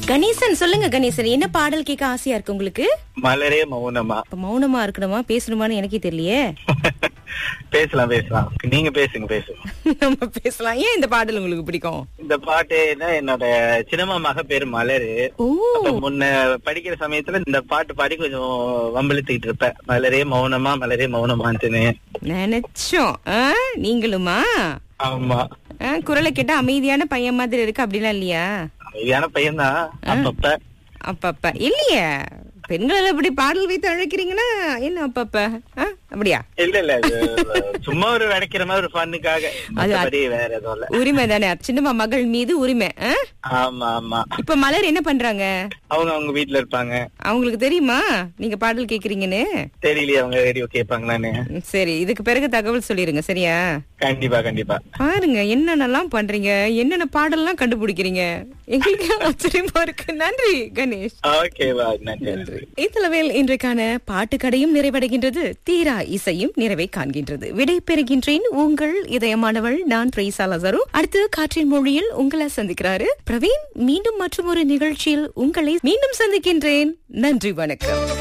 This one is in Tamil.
கணேசன், சொல்லுங்க கணேசன், என்ன பாடல் கேட்க ஆசையா இருக்கு உங்களுக்கு? மலரே மௌனமா. இப்ப மௌனமா இருக்கணுமா பேசணுமான்னு எனக்கே தெரியலையே. பேசலாம் பேசலாம், நீங்க பேசுங்க. நம்ம பேசலாம். ஏன் இந்த பாடல் உங்களுக்கு பிடிக்கும்? இந்த பாட்டு என்னோட சின்னம்மா மக பேரு மலரு. ஓ, அப்ப முன்ன படிக்கிற சமயத்துல இந்த பாட்டு பாடி கொஞ்சம் வம்பிழுத்துக்கிட்டு இருப்பேன். மலரே மௌனமா, மலரே மௌனமான்னு. நினைச்சோம். நீங்களுமா? ஆமா. குரலை கேட்டா அமைதியான பையன் மாதிரி இருக்கு, அப்படிலாம் இல்லையா? அமைதியான பையன்தான் அப்பப்ப. அப்பப்ப இல்லையே, பெண்கள் அப்படி பாடல் வைத்து அழைக்கிறீங்கன்னா என்ன அப்பப்ப? அப்படியா? இல்ல இல்ல, சும்மா ஒரு விடைக்கிற மாதிரி ஒரு ஃபன்னுக்காக, அது வேற எதுவும் இல்ல. உரிமை தானே, சின்னம்மா மகள் மீது உரிமை. ஆமா ஆமா. இப்ப மலர் என்ன பண்றாங்க? அவங்க வீட்டுல இருப்பாங்க. அவங்களுக்கு தெரியுமா நீங்க பாடல் கேக்குறீங்கன்னு? தெரியலையே, அவங்க ரேடியோ கேட்பாங்களான்னு. சரி, இதுக்கு பிறகு தகவல் சொல்லிருங்க, சரியா? கண்டிப்பா கண்டிப்பா. பாருங்க என்னென்னலாம் பண்றீங்க, என்னென்ன பாடல்லாம் கண்டுபிடிக்கிறீங்க, எங்களுக்கு ஆச்சரியமா இருக்கு. நன்றி கணேஷ். ஓகே, நன்றி. இத்தளவில் இன்றைக்கான பாட்டுக்கடையும் நிறைவடைகின்றது, தீரா இசையும் நிறைவை காண்கின்றது. விடை பெறுகின்றேன் உங்கள் இதயமானவள், நான் ப்ரீசா லசரு. அடுத்து காற்றின் மொழியில் உங்களை சந்திக்கிறாரு பிரவீன். மீண்டும் மற்றும் ஒரு நிகழ்ச்சியில் உங்களை மீண்டும் சந்திக்கின்றேன். நன்றி, வணக்கம்.